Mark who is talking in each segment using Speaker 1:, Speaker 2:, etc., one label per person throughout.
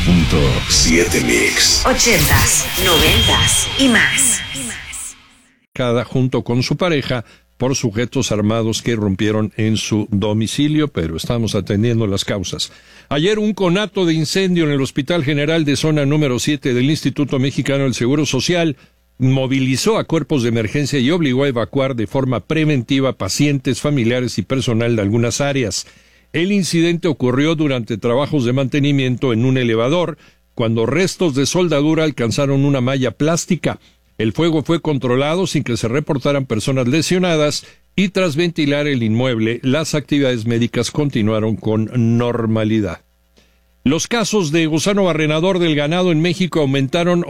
Speaker 1: 90.7 Mix.
Speaker 2: 80s, 90s y más.
Speaker 3: Junto con su pareja por sujetos armados que irrumpieron en su domicilio, pero estamos atendiendo las causas. Ayer un conato de incendio en el Hospital General de Zona número 7 del Instituto Mexicano del Seguro Social movilizó a cuerpos de emergencia y obligó a evacuar de forma preventiva pacientes, familiares y personal de algunas áreas. El incidente ocurrió durante trabajos de mantenimiento en un elevador, cuando restos de soldadura alcanzaron una malla plástica. El fuego fue controlado sin que se reportaran personas lesionadas y tras ventilar el inmueble, las actividades médicas continuaron con normalidad. Los casos de gusano barrenador del ganado en México aumentaron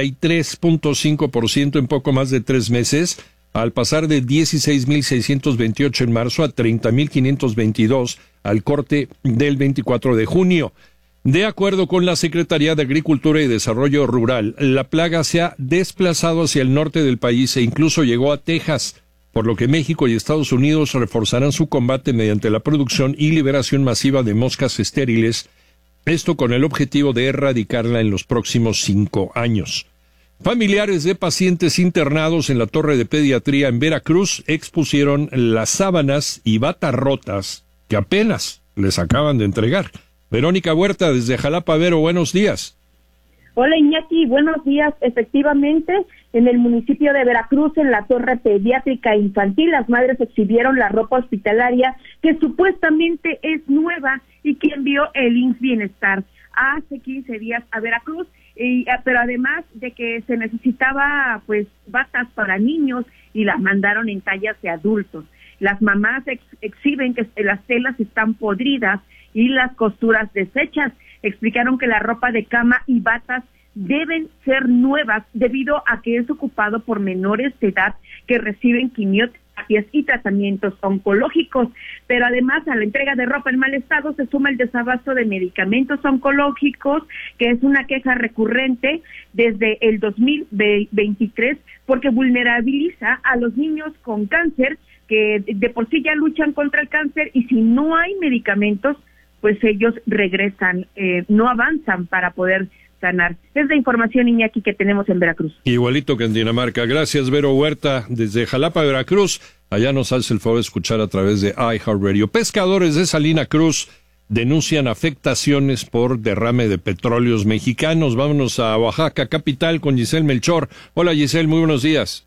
Speaker 3: 83.5% en poco más de 3 meses, al pasar de 16.628 en marzo a 30.522 al corte del 24 de junio. De acuerdo con la Secretaría de Agricultura y Desarrollo Rural, la plaga se ha desplazado hacia el norte del país e incluso llegó a Texas, por lo que México y Estados Unidos reforzarán su combate mediante la producción y liberación masiva de moscas estériles, esto con el objetivo de erradicarla en los próximos 5 años. Familiares de pacientes internados en la Torre de Pediatría en Veracruz expusieron las sábanas y batas rotas que apenas les acaban de entregar. Verónica Huerta, desde Jalapa, Vero, buenos días.
Speaker 4: Hola Iñaki, buenos días. Efectivamente, en el municipio de Veracruz, en la Torre Pediátrica Infantil, las madres exhibieron la ropa hospitalaria que supuestamente es nueva y que envió el IMSS Bienestar hace 15 días a Veracruz, pero además de que se necesitaba pues batas para niños y las mandaron en tallas de adultos. Las mamás exhiben que las telas están podridas y las costuras deshechas. Explicaron que la ropa de cama y batas deben ser nuevas debido a que es ocupado por menores de edad que reciben quimioterapias y tratamientos oncológicos. Pero además a la entrega de ropa en mal estado se suma el desabasto de medicamentos oncológicos, que es una queja recurrente desde el 2023 porque vulnerabiliza a los niños con cáncer que de por sí ya luchan contra el cáncer y si no hay medicamentos, pues ellos regresan, no avanzan para poder sanar. Es la información, Iñaki, que tenemos en Veracruz.
Speaker 3: Igualito que en Dinamarca. Gracias, Vero Huerta, desde Jalapa, Veracruz. Allá nos hace el favor de escuchar a través de iHeartRadio. Pescadores de Salina Cruz denuncian afectaciones por derrame de petróleos mexicanos. Vámonos a Oaxaca, capital, con Giselle Melchor. Hola, Giselle, muy buenos días.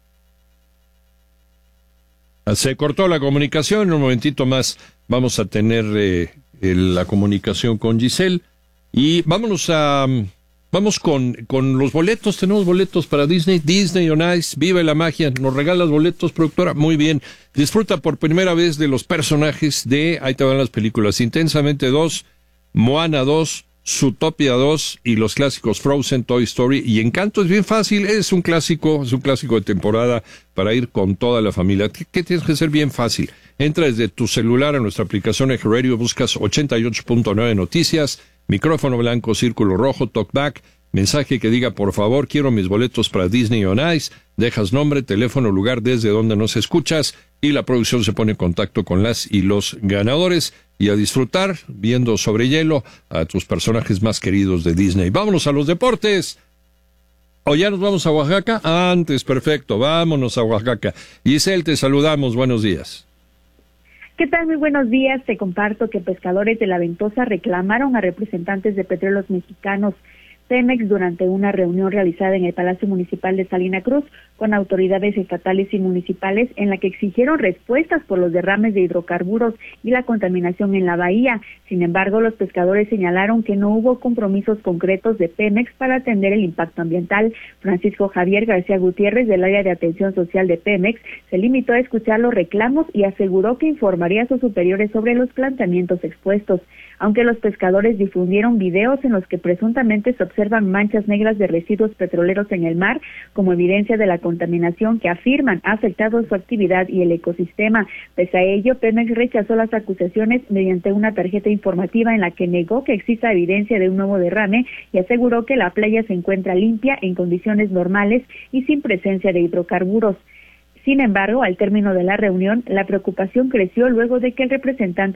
Speaker 3: Se cortó la comunicación, en un momentito más vamos a tener la comunicación con Giselle y vamos con los boletos. Tenemos boletos para Disney on Ice, vive la magia. Nos regalas boletos, productora, muy bien. Disfruta por primera vez de los personajes de, ahí te van las películas, Intensamente 2, Moana 2, Zootopia 2 y los clásicos Frozen, Toy Story y Encanto. Es bien fácil, es un clásico de temporada para ir con toda la familia. ¿Qué tienes que hacer? Bien fácil. Entra desde tu celular a nuestra aplicación iHeartRadio, buscas 88.9 Noticias, micrófono blanco, círculo rojo, talkback, mensaje que diga por favor quiero mis boletos para Disney on Ice, dejas nombre, teléfono, lugar desde donde nos escuchas y la producción se pone en contacto con las y los ganadores y a disfrutar viendo sobre hielo a tus personajes más queridos de Disney. Vámonos a los deportes. ¿O ya nos vamos a Oaxaca? Antes, perfecto, vámonos a Oaxaca. Giselle, te saludamos, buenos días.
Speaker 4: ¿Qué tal? Muy buenos días. Te comparto que pescadores de La Ventosa reclamaron a representantes de Petróleos Mexicanos Pemex durante una reunión realizada en el Palacio Municipal de Salina Cruz con autoridades estatales y municipales en la que exigieron respuestas por los derrames de hidrocarburos y la contaminación en la bahía. Sin embargo, los pescadores señalaron que no hubo compromisos concretos de Pemex para atender el impacto ambiental. Francisco Javier García Gutiérrez, del área de atención social de Pemex, se limitó a escuchar los reclamos y aseguró que informaría a sus superiores sobre los planteamientos expuestos. Aunque los pescadores difundieron videos en los que presuntamente se observan manchas negras de residuos petroleros en el mar como evidencia de la contaminación que afirman ha afectado su actividad y el ecosistema. Pese a ello, Pemex rechazó las acusaciones mediante una tarjeta informativa en la que negó que exista evidencia de un nuevo derrame y aseguró que la playa se encuentra limpia en condiciones normales y sin presencia de hidrocarburos. Sin embargo, al término de la reunión, la preocupación creció luego de que el representante